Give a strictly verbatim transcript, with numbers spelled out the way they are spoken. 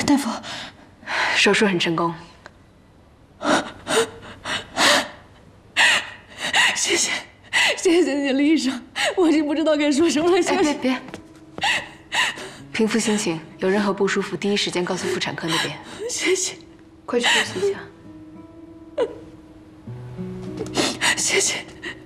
大夫， 手术很成功。 谢谢，谢谢你，李医生，我已经不知道该说什么了。谢谢。 别别，平复心情，有任何不舒服，第一时间告诉妇产科那边。 谢谢。 快去休息一下。 谢谢。